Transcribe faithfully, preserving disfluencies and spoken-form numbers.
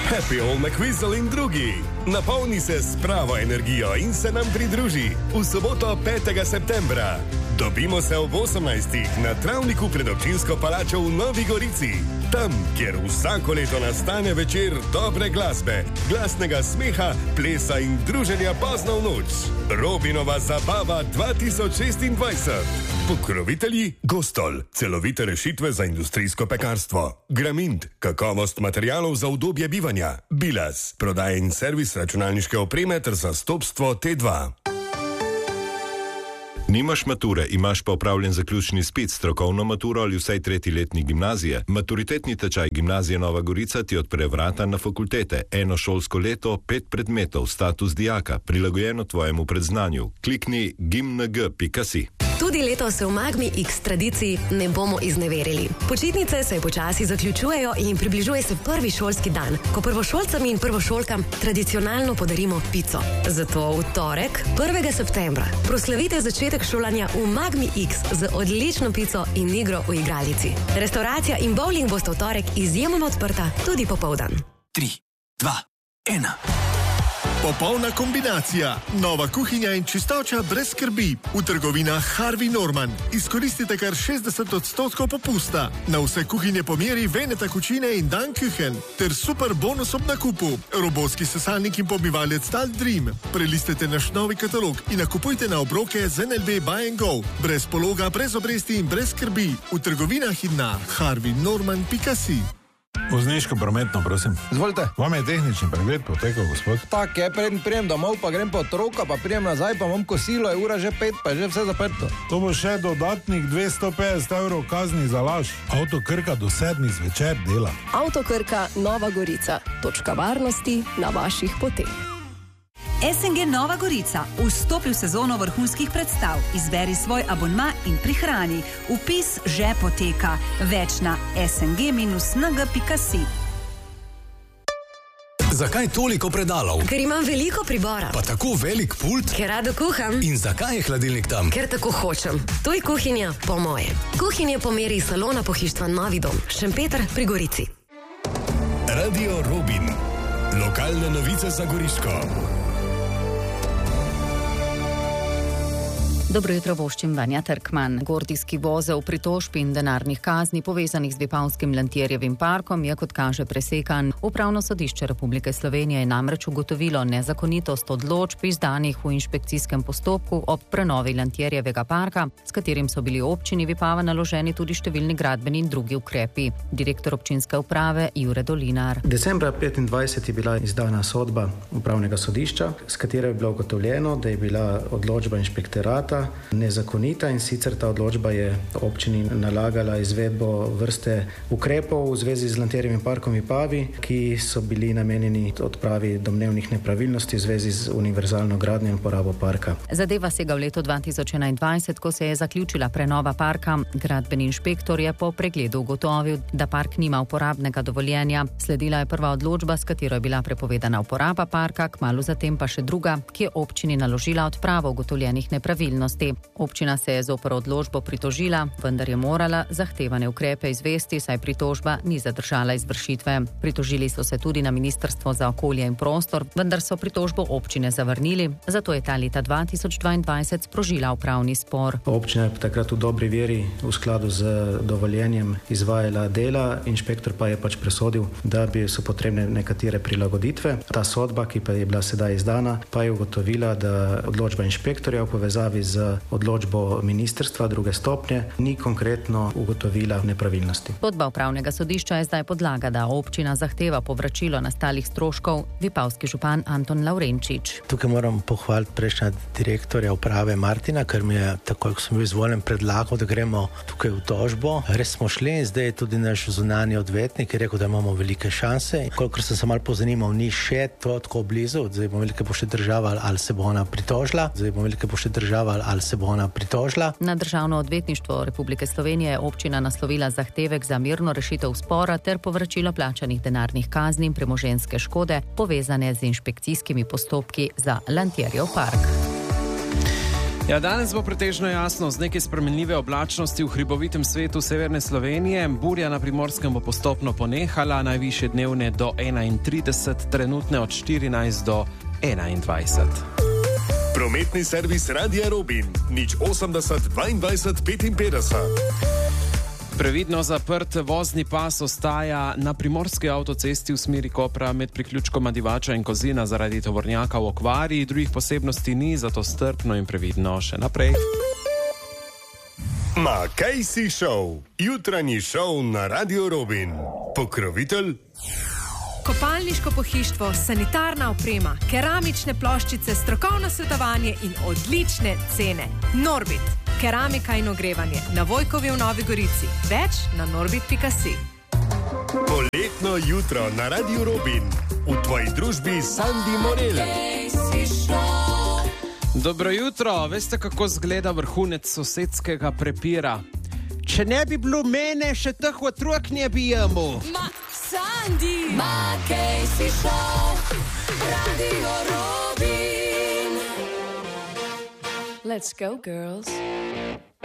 Happy Old McWhistle in drugi. Napolni se s pravo energijo in se nam pridruži v soboto petega septembra. Dobimo se ob osemnajstih na travniku pred občinsko palačo v Novi Gorici. Tam, kjer vsako leto nastane večer dobre glasbe, glasnega smeha, plesa in druženja pozno v noč. Robinova zabava dva tisoč šestindvajset. Pokrovitelji Gostol, celovite rešitve za industrijsko pekarstvo. Gramint, kakovost materialov za udobje bivanja. Bilas, prodaja in servis računalniške opreme ter zastopstvo T dva. Nimaš mature, imaš pa opravljen zaključni izpit, strokovno maturo ali vsaj tretji letnik gimnazije. Maturitetni tečaj Gimnazije Nova Gorica ti odpre vrata na fakultete. Eno šolsko leto, pet predmetov, status dijaka, prilagojeno tvojemu predznanju. Klikni gimng pika si. Tudi letos se v Magmi X tradiciji ne bomo izneverili. Počitnice se počasi zaključujejo in približuje se prvi šolski dan, ko prvošolcem in prvošolkam tradicionalno podarimo pico. Zato v torek, prvega septembra, proslavite začetek šolanja v Magmi X z odlično pico in igro v igralici. Restauracija in bowling bosta v torek izjemno odprta tudi popoldan. tri, dva, ena. Popolna kombinacija. Nova kuhinja in čistoča brez skrbi. V trgovinah Harvey Norman. Izkoristite kar šestdeset odstotkov popusta. Na vse kuhinje po meri Veneta Cucine in Dan Küchen. Ter super bonus ob nakupu. Robotski sesalnik in pomivalec Tal Dream. Prelistite naš novi katalog in nakupujte na obroke z N L B Buy and Go. Brez pologa, brez obresti in brez skrbi. V trgovinah in na harvey norman pika si. Vozniško prometno, prosim. Izvolite. Vam je tehnični pregled potekal, gospod? Tak je, preden prijem domov, pa grem po otroka, pa prijem nazaj, pa imam kosilo, je ura že pet, pa je že vse zaprto. To bo še dodatnih dvesto petdeset evrov kazni za laž. Avto Krka do sedmih zvečer dela. Avto Krka Nova Gorica. Točka varnosti na vaših poteh. S N G Nova Gorica. Vstopi v sezono vrhunskih predstav. Izberi svoj abonma in prihrani. Vpis že poteka. Več na s n g dash n g pika si. Zakaj toliko predalov? Ker imam veliko pribora. Pa tako velik pult? Ker rado kuham. In zakaj je hladilnik tam? Ker tako hočem. To je kuhinja po moje. Kuhinja po meri salona pohištva Novi dom. Šempeter pri Gorici. Radio Robin. Lokalne novice za Goriško. Dobro jutro, voščim Vanja Trkman. Gordijski vozel pritožb in denarnih kazni povezanih z Vipavskim Lantjerjevim parkom je, kot kaže, presekan. Upravno sodišče Republike Slovenije je namreč ugotovilo nezakonitost odločb izdanih v inšpekcijskem postopku ob prenovi Lantjerjevega parka, s katerim so bili občini Vipava naloženi tudi številni gradbeni in drugi ukrepi. Direktor občinske uprave Jure Dolinar. Decembra petindvajset je bila izdana sodba upravnega sodišča, s katero je bilo ugotovljeno, da je bila odločba inšpektorata nezakonita in sicer ta odločba je občini nalagala izvedbo vrste ukrepov v zvezi z Lantjerjevim parkom Vipavi, ki so bili namenjeni odpravi domnevnih nepravilnosti v zvezi z univerzalno gradnjo in porabo parka. Zadeva sega v leto dva tisoč enaindvajset, ko se je zaključila prenova parka. Gradbeni inšpektor je po pregledu ugotovil, da park nima uporabnega dovoljenja. Sledila je prva odločba, s katero je bila prepovedana uporaba parka, kmalu zatem pa še druga, ki je občini naložila odpravo ugotovljenih nepravilnosti. Občina se je zoper odločbo pritožila, vendar je morala zahtevane ukrepe izvesti, saj pritožba ni zadržala izvršitve. Pritožili so se tudi na Ministrstvo za okolje in prostor, vendar so pritožbo občine zavrnili, zato je ta leta dva tisoč dvaindvajset sprožila upravni spor. Občina je takrat v dobri veri v skladu z dovoljenjem izvajala dela, inšpektor pa je pač presodil, da bi so potrebne nekatere prilagoditve. Ta sodba, ki pa je bila sedaj izdana, pa je ugotovila, da odločba inšpektorja v povezavi z odločbo ministrstva druge stopnje ni konkretno ugotovila nepravilnosti. Sodba upravnega sodišča je zdaj podlaga, da občina zahteva povračilo nastalih stroškov. Vipavski župan Anton Lavrenčič. Tukaj moram pohvaliti prejšnja direktorja uprave Martina, ker mi je takoj, ko sem bil izvoljen, predlagal, da gremo tukaj v tožbo. Res smo šli in zdaj je tudi naš zunanji odvetnik rekel, da imamo velike šanse. Kolikor sem se malo pozanimal, ni še to tako blizu. Zdaj bomo velike bo še država ali se bo ona pritožila. Zdaj bomo velike bo še država ali se bo ona pritožila. Na Državno odvetništvo Republike Slovenije je občina naslovila zahtevek za mirno rešitev spora ter povračilo plačanih denarnih kazni in premoženjske škode povezane z inšpekcijskimi postopki za Lantjerjev park. Ja, danes bo pretežno jasno, z nekaj spremenljive oblačnosti v hribovitem svetu severne Slovenije. Burja na Primorskem bo postopno ponehala, najvišje dnevne do enaintrideset, trenutne od štirinajst do enaindvajset. Prometni servis Radia Robin, nič osemdeset, dvaindvajset, petinpetdeset. Previdno zaprt vozni pas ostaja na primorski avtocesti v smeri Kopra med priključkoma Divača in Kozina zaradi tovornjaka v okvari. Drugih posebnosti ni, zato strpno in previdno še naprej. Makejsi Show, jutranji šov na Radio Robin. Pokrovitelj? Kopalniško pohištvo, sanitarna oprema, keramične ploščice, strokovno svetovanje in odlične cene. Norbit. Keramika in ogrevanje na Vojkovi v Novi Gorici. Več na norbit pika si. Poletno jutro na Radio Robin. V tvoji družbi Sandi Morel. Dobro jutro. Veste, kako zgleda vrhunec sosedskega prepira? Če ne bi bilo mene, še teh otrok ne bi imel. Ma, Sandi! Ma, Casey Show, Radio Robin. Let's go, girls.